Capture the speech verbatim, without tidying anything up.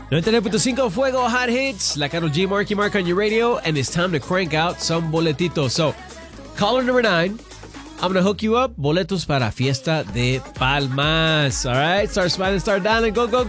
noventa y nueve punto cinco Fuego Hot Hits, la Karol G, Marky Mark on your radio, and it's time to crank out some boletitos. So, caller number nine, I'm going to hook you up. Boletos para Fiesta de Palmas. All right? Start smiling, start dialing. Go, go, go.